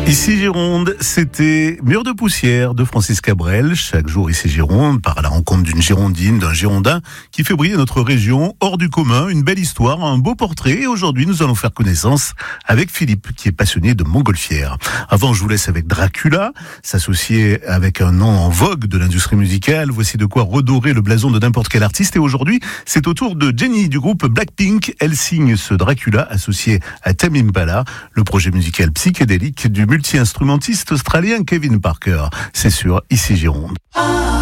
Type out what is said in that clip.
Ici Gironde, c'était Mur de poussière de Francis Cabrel. Chaque jour ici Gironde, par la rencontre d'une Girondine, d'un Girondin qui fait briller notre région hors du commun. Une belle histoire, un beau portrait. Et aujourd'hui, nous allons faire connaissance avec Philippe, qui est passionné de montgolfière. Avant, je vous laisse avec Dracula, s'associer avec un nom en vogue de l'industrie musicale. Voici de quoi redorer le blason de n'importe quel artiste. Et aujourd'hui, c'est au tour de Jenny du groupe Blackpink. Elle signe ce Dracula associé à Tame Impala, le projet musical psychédélique du multi-instrumentiste australien Kevin Parker. C'est sur Ici Gironde.